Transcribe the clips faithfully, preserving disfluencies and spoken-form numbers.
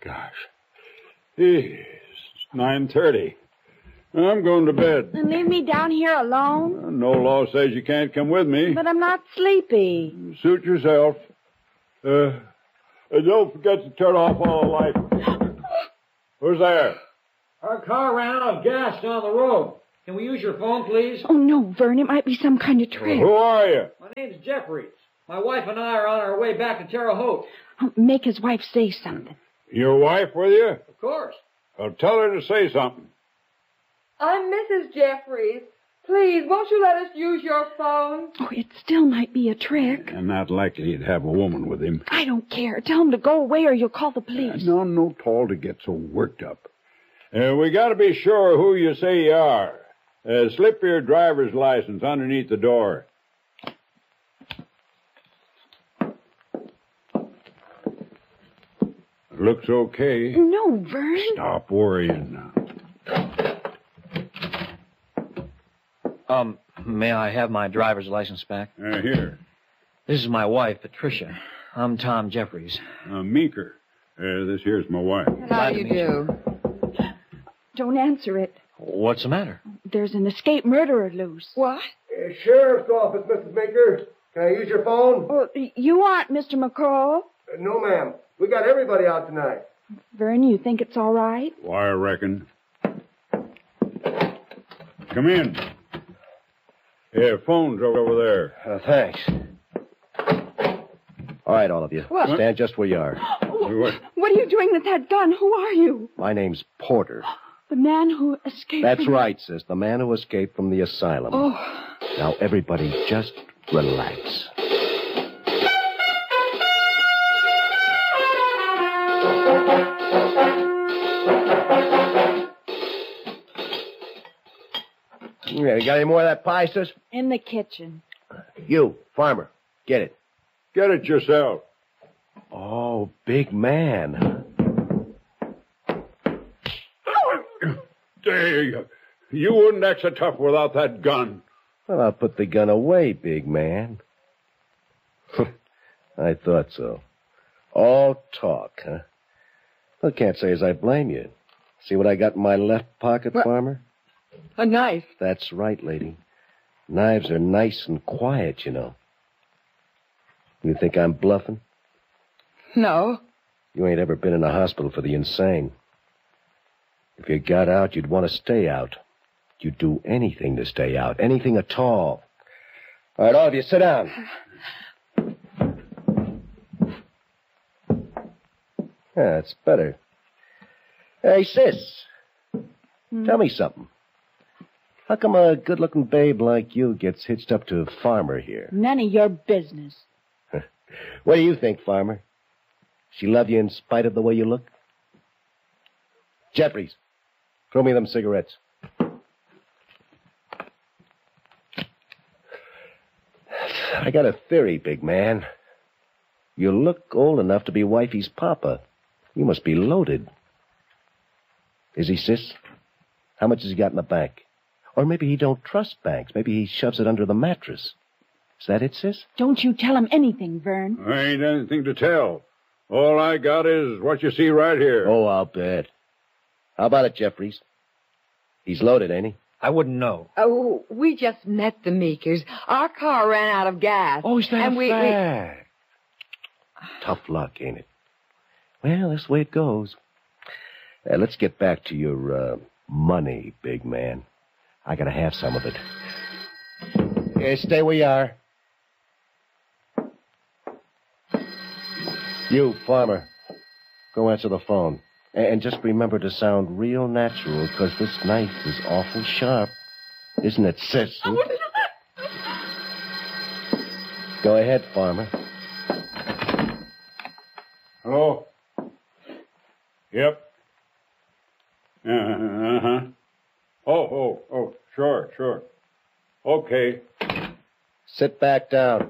gosh. It's nine thirty. I'm going to bed. And leave me down here alone? No law says you can't come with me. But I'm not sleepy. Suit yourself. Uh, don't forget to turn off all the lights. Who's there? Our car ran out of gas down the road. Can we use your phone, please? Oh, no, Vern. It might be some kind of trick. Well, who are you? My name's Jeffries. My wife and I are on our way back to Terre Haute. Oh, make his wife say something. Your wife with you? Of course. Well, tell her to say something. I'm Missus Jeffries. Please, won't you let us use your phone? Oh, it still might be a trick. And not likely he'd have a woman with him. I don't care. Tell him to go away or you'll call the police. No, no tall to get so worked up. Uh, we got to be sure who you say you are. Uh, slip your driver's license underneath the door. Looks okay. No, Vern. Stop worrying now. Um, may I have my driver's license back? Uh, here. This is my wife, Patricia. I'm Tom Jeffries. Uh, Meeker. Uh, this here's my wife. How do you do? Don't answer it. What's the matter? There's an escaped murderer loose. What? Uh, Sheriff's office, Missus Baker. Can I use your phone? Oh, you aren't Mister McCall. Uh, no, ma'am. We got everybody out tonight. Vern, you think it's all right? Why, I reckon. Come in. Yeah, phone's over there. Uh, thanks. All right, all of you. What? Stand just where you are. What? What are you doing with that gun? Who are you? My name's Porter. The man who escaped That's from... right, sis. The man who escaped from the asylum. Oh. Now, everybody, just relax. Yeah, you got any more of that pie, sis? In the kitchen. You, farmer, get it. Get it yourself. Oh, big man. There you go. You wouldn't act so tough without that gun. Well, I'll put the gun away, big man. I thought so. All talk, huh? Well, can't say as I blame you. See what I got in my left pocket, what? Farmer? A knife. That's right, lady. Knives are nice and quiet, you know. You think I'm bluffing? No. You ain't ever been in a hospital for the insane. If you got out, you'd want to stay out. You'd do anything to stay out. Anything at all. All right, all of you, sit down. Yeah, that's better. Hey, sis. Hmm? Tell me something. How come a good-looking babe like you gets hitched up to a farmer here? None of your business. What do you think, farmer? She love you in spite of the way you look? Jeffries, throw me them cigarettes. I got a theory, big man. You look old enough to be wifey's papa. You must be loaded. Is he, sis? How much has he got in the bank? Or maybe he don't trust banks. Maybe he shoves it under the mattress. Is that it, sis? Don't you tell him anything, Vern. I ain't anything to tell. All I got is what you see right here. Oh, I'll bet. How about it, Jeffries? He's loaded, ain't he? I wouldn't know. Oh, we just met the Meekers. Our car ran out of gas. Oh, is that and a we, fact? We... Tough luck, ain't it? Well, that's the way it goes. Uh, let's get back to your uh, money, big man. I gotta have some of it. Yeah, stay where you are. You, farmer, go answer the phone. And just remember to sound real natural, because this knife is awful sharp. Isn't it, sis? Hmm? Go ahead, farmer. Hello? Yep. Uh-huh. uh-huh. Oh, oh, oh, sure, sure. Okay. Sit back down.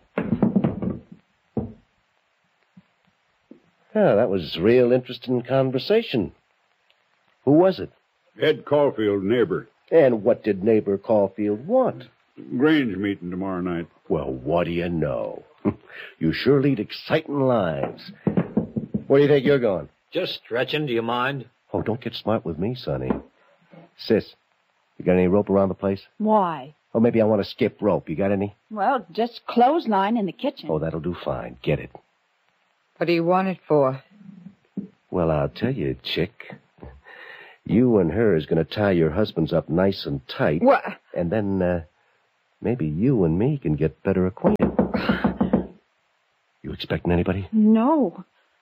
Yeah, that was real interesting conversation. Who was it? Ed Caulfield, neighbor. And what did neighbor Caulfield want? Grange meeting tomorrow night. Well, what do you know? You sure lead exciting lives. Where do you think you're going? Just stretching. Do you mind? Oh, don't get smart with me, Sonny. Sis, you got any rope around the place? Why? Oh, maybe I want to skip rope. You got any? Well, just clothesline in the kitchen. Oh, that'll do fine. Get it. What do you want it for? Well, I'll tell you, chick. You and her is going to tie your husbands up nice and tight. What? And then, uh, maybe you and me can get better acquainted. You expecting anybody? No.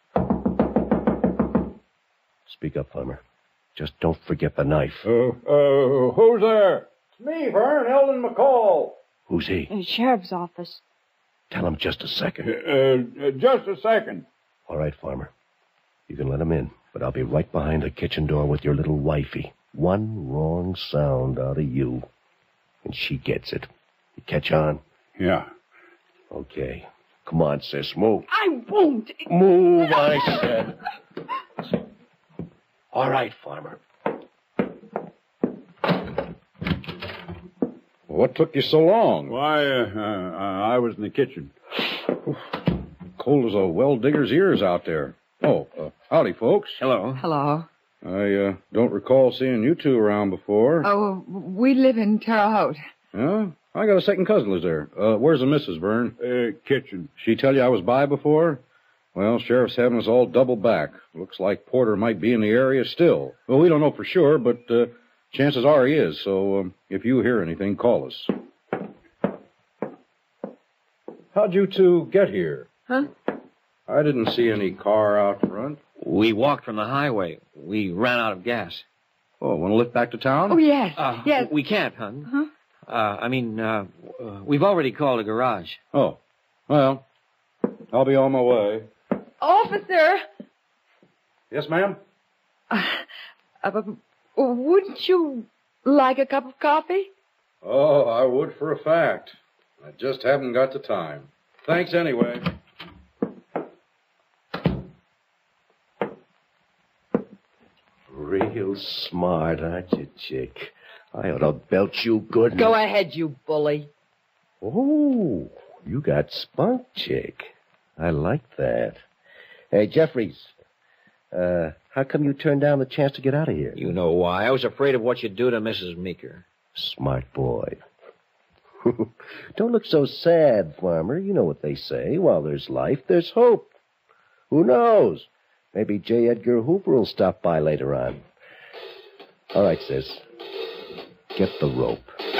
Speak up, Farmer. Just don't forget the knife. Uh, uh, who's there? Me, Vern, Eldon McCall. Who's he? In the sheriff's office. Tell him just a second. Uh, uh, just a second. All right, Farmer. You can let him in, but I'll be right behind the kitchen door with your little wifey. One wrong sound out of you, and she gets it. You catch on? Yeah. Okay. Come on, sis, move. I won't. Move, I said. All right, Farmer. What took you so long? Why, uh, uh, I was in the kitchen. Cold as a well digger's ears out there. Oh, uh, howdy, folks. Hello. Hello. I uh, don't recall seeing you two around before. Oh, we live in Terre Haute. Yeah? I got a second cousin lives there. Uh, where's the missus, Vern? Uh, kitchen. She tell you I was by before? Well, Sheriff's having us all double back. Looks like Porter might be in the area still. Well, we don't know for sure, but uh, chances are he is. So um, if you hear anything, call us. How'd you two get here? Huh? I didn't see any car out front. We walked from the highway. We ran out of gas. Oh, want to lift back to town? Oh, yes. Uh, yes. We can't, hon. Huh? Uh, I mean, uh, uh, we've already called a garage. Oh, well, I'll be on my way. Officer! Yes, ma'am? Uh, uh, wouldn't you like a cup of coffee? Oh, I would for a fact. I just haven't got the time. Thanks anyway. Real smart, aren't you, chick? I ought to belt you good. Go ahead, you bully. Oh, you got spunk, chick. I like that. Hey, Jeffries, uh, how come you turned down the chance to get out of here? You know why. I was afraid of what you'd do to Missus Meeker. Smart boy. Don't look so sad, Farmer. You know what they say. While there's life, there's hope. Who knows? Maybe J. Edgar Hoover will stop by later on. All right, sis. Get the rope.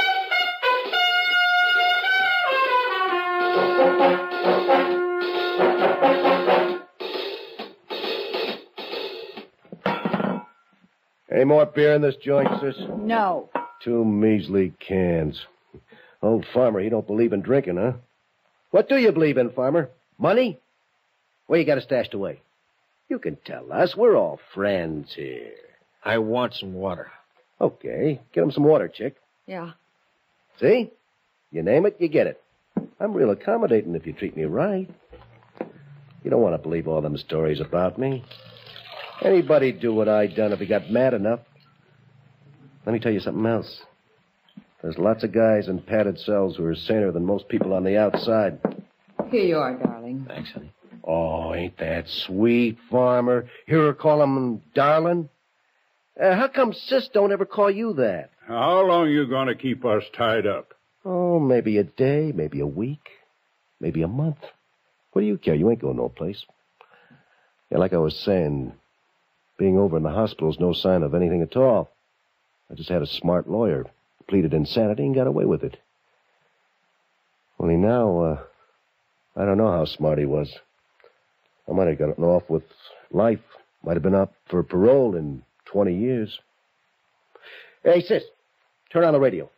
Any more beer in this joint, sis? No. Two measly cans. Old Farmer, he don't believe in drinking, huh? What do you believe in, Farmer? Money? Where you got it stashed away? You can tell us. We're all friends here. I want some water. Okay. Get him some water, chick. Yeah. See? You name it, you get it. I'm real accommodating if you treat me right. You don't want to believe all them stories about me. Anybody'd do what I done if he got mad enough. Let me tell you something else. There's lots of guys in padded cells who are saner than most people on the outside. Here you are, darling. Thanks, honey. Oh, ain't that sweet, Farmer? Hear her call him darling? Uh, how come Sis don't ever call you that? How long you going to keep us tied up? Oh, maybe a day, maybe a week, maybe a month. What do you care? You ain't going no place. Yeah, like I was saying, being over in the hospital's no sign of anything at all. I just had a smart lawyer, pleaded insanity, and got away with it. Only now, uh, I don't know how smart he was. I might have gotten off with life. Might have been up for parole in twenty years. Hey, sis, turn on the radio.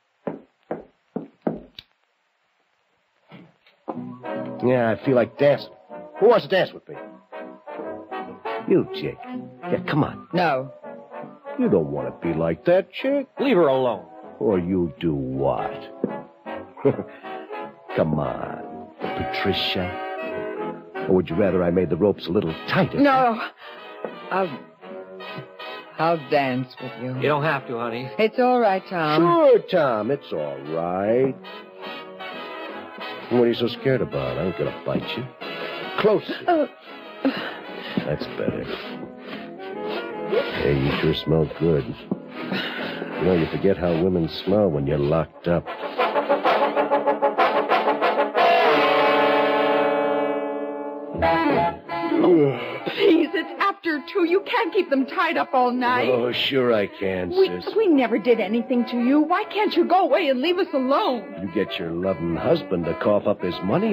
Yeah, I feel like dancing. Who wants to dance with me? You, chick. Yeah, come on. No. You don't want to be like that, chick. Leave her alone. Or you do what? Come on, Patricia. Or would you rather I made the ropes a little tighter? No. I'll... I'll dance with you. You don't have to, honey. It's all right, Tom. Sure, Tom. It's all right. What are you so scared about? I ain't gonna bite you. Closer. Oh. That's better. Hey, you sure smell good. You know, you forget how women smell when you're locked up. Please, it's after two. You can't keep them tied up all night. Oh, sure I can, we, sis. we never did anything to you. Why can't you go away and leave us alone? You get your loving husband to cough up his money